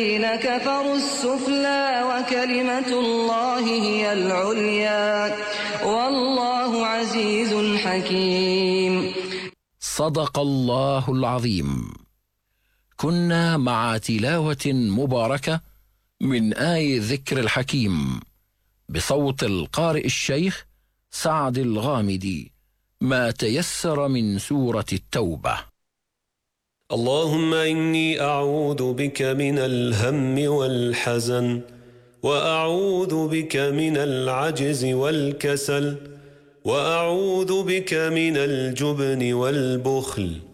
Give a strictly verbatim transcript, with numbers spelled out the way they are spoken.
الذين كفروا السفلى وكلمة الله هي العليا والله عزيز حكيم. صدق الله العظيم. كنا مع تلاوة مباركة من آي ذكر الحكيم بصوت القارئ الشيخ سعد الغامدي، ما تيسر من سورة التوبة. اللهم إني أعوذ بك من الهم والحزن، وأعوذ بك من العجز والكسل، وأعوذ بك من الجبن والبخل،